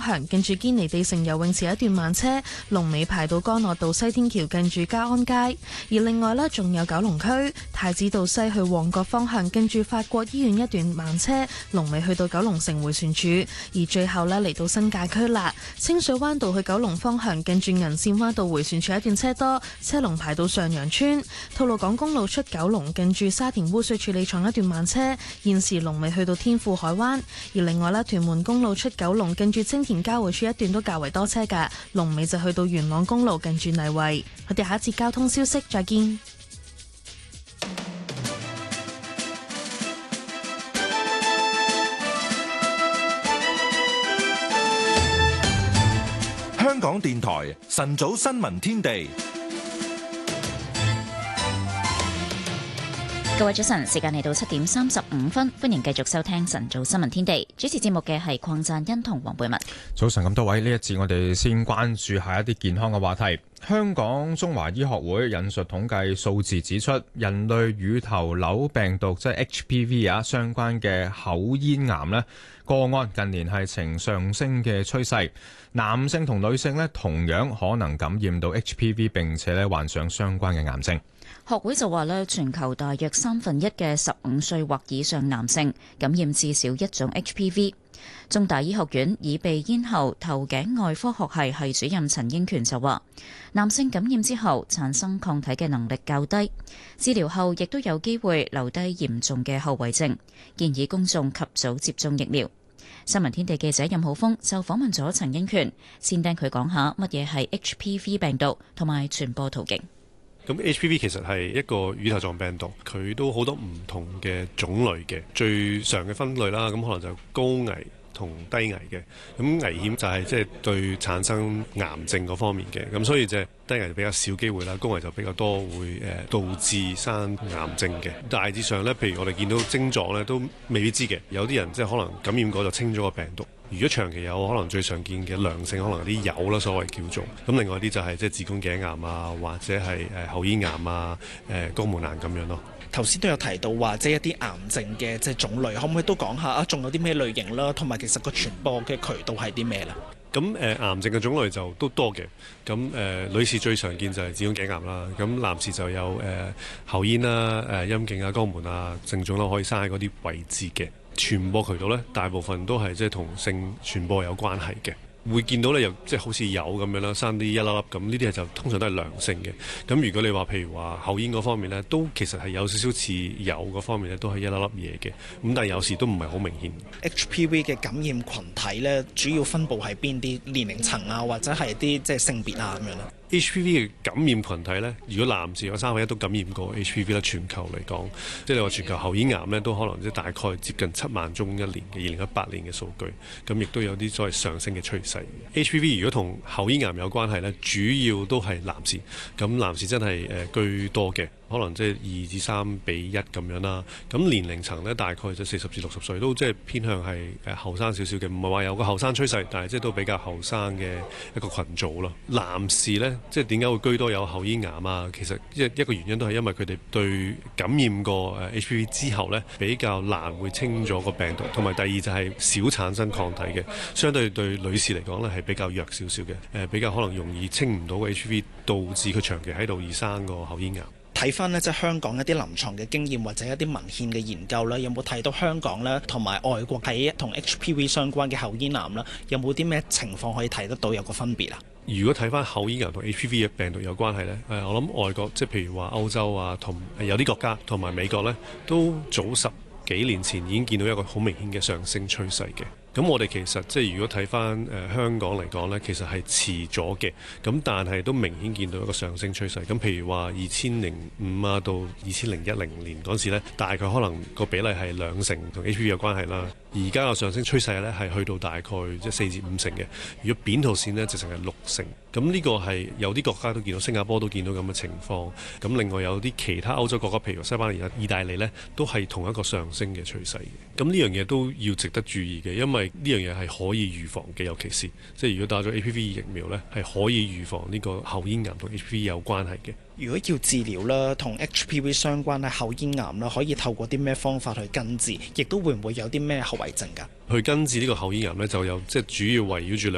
向，近住堅尼地城游泳池一段慢車，龍尾排到干諾道西天橋近住嘉安街。而另外呢，仲有九龍區太子道西去旺角方向，近住法國醫院一段慢車，龍尾去到九龍城迴旋處。而最後呢，嚟到新界區啦，清水灣道去九龍方向，近住銀線灣道迴旋處一段車多，車龍排到上陽村。吐露港公路出九龍，近住沙田污水處理廠一段慢車，現時龍尾去到天富海灣。而另外呢，屯門公路出九龍，近住青田交匯處一段都較為多車㗎，龍尾就去到元朗公路近住泥圍。我哋下一節交通消息再見。 香港電台晨早新聞天地。 各位早晨，時間嚟到7:35，歡迎繼續收聽晨早新聞天地。主持節目嘅係鄺贊恩同黃貝文。 早晨咁多位，呢一節我哋先關注下一啲健康嘅話題。香港中華醫學會引述統計數字指出，人類乳頭瘤病毒即係 HPV 相關嘅口咽癌呢個案近年係呈上升嘅趨勢，男性同女性呢同樣可能感染到 HPV 並且呢患上相關嘅癌症。 學會就話呢，全球大約1/3嘅15歲或以上男性感染至少一種 HPV。中大醫學院耳鼻咽喉頭頸外科學系主任陳英權就話，男性感染之後產生抗體嘅能力較低，治療後亦都有機會留低嚴重嘅後遺症，建議公眾及早接種疫苗。新聞天地記者任浩峰就訪問咗陳英權，先聽佢講下乜嘢係 HPV 病毒同埋傳播途徑。 咁 HPV 其實係一個乳頭狀病毒，佢都好多唔同嘅種類嘅，最常嘅分類啦，咁可能就高危同低危嘅。咁危險就係即係對產生癌症嗰方面嘅，咁所以即係低危就比較少機會啦，高危就比較多會導致生癌症嘅。大致上呢，譬如我哋見到症狀呢，都未必知嘅，有啲人即係可能感染過就清咗個病毒。如果長期有，可能最常見嘅良性可能有啲疣啦，所謂叫做。咁另外啲就係即係子宮頸癌啊，或者係喉咽癌啊、肛門癌咁樣咯。 頭先都有提到話，即係一啲癌症嘅即係種類，可唔可以都講下啊？仲有啲咩類型啦？同埋其實個傳播嘅渠道係啲咩咧？ 咁癌症嘅種類就都多嘅。咁女士最常見就係子宮頸癌啦。咁男士就有喉咽啦、陰莖啊、肛門啊、症狀啦，可以生喺嗰啲位置嘅。傳播渠道呢，大部分都係即係同性傳播有關係嘅。會見到咧，又即係好似有咁樣啦，生啲一粒粒咁，呢啲係就通常都係良性嘅。咁如果你話譬如話口咽嗰方面呢，都其實係有少少似有嗰方面呢，都係一粒粒嘢嘅。咁但係有時都唔係好明顯。 HPV 嘅感染群體呢，主要分佈喺邊啲年齡層啊，或者係啲即係性別啊咁樣咧 ？HPV 嘅感染群體呢，如果男士有3分1都感染過 HPV 咧，全球嚟講，即係你話全球喉咽癌呢，都可能即係大概接近7萬宗一年嘅2018年嘅數據，咁亦都有啲所謂上升嘅趨勢。HPV 如果同喉咽癌有關係呢，主要都係男士，咁男士真係居多嘅。可能即係2至3比1咁樣啦。咁年齡層呢，大概就40至60歲，都即係偏向係後生少少嘅，唔係話有個後生趨勢，但係即係都比較後生嘅一個群組咯。男士呢，即係點解會居多有喉咽癌啊？其實一個原因都係因為佢哋對感染過HPV 之後呢，比較難會清咗個病毒，同埋第二就係少產生抗體嘅，相對對女士嚟講呢，係比較弱少少嘅，比較可能容易清唔到個 HPV，導致佢長期喺度而生個喉咽癌。 睇翻呢，即係香港一啲臨床嘅經驗或者一啲文獻嘅研究啦，有冇睇到香港呢同埋外國喺同 HPV 相關嘅喉咽癌啦，有冇啲咩情況可以睇得到有個分別啊？ 如果睇翻喉咽癌同 HPV 嘅病毒有關係呢，我諗外國即係譬如話歐洲啊，同有啲國家同埋美國呢，都早10幾年前已經見到一個好明顯嘅上升趨勢嘅。咁我哋其實即係如果睇翻香港嚟講呢，其實係遲咗嘅，咁但係都明顯見到一個上升趨勢。咁譬如話2005啊到2010年嗰時呢，大概可能個比例係2成同 HPV 有關係啦。而家個上升趨勢呢，係去到大概即係4至5成嘅。如果扁桃腺呢，直情係6成。咁呢個係有啲國家都見到，新加坡都見到咁嘅情況。咁另外有啲其他歐洲國家，譬如西班牙、意大利呢，都係同一個上升嘅趨勢嘅。咁呢樣嘢都要值得注意嘅，因為呢樣嘢係可以預防嘅，尤其是即係如果打咗 HPV 疫苗呢，係可以預防呢個喉咽癌同 HPV 有關係嘅。 如果要治療啦，同 HPV 相關嘅喉咽癌啦，可以透過啲咩方法去根治，亦都會唔會有啲咩後遺症㗎？ 去根治呢個喉咽癌呢，就有即係主要圍繞住